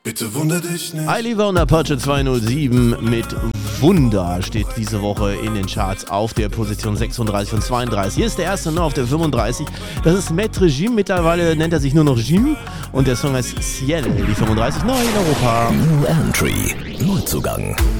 Bitte wundere dich nicht. Eiliver und Apache 207 mit Wunder steht diese Woche in den Charts auf der Position 36 von 32. Hier ist der erste noch auf der 35. Das ist Maître Jim. Mittlerweile nennt er sich nur noch Jim. Und der Song heißt Ciel, die 35 neu in Europa. New Entry. Neuzugang.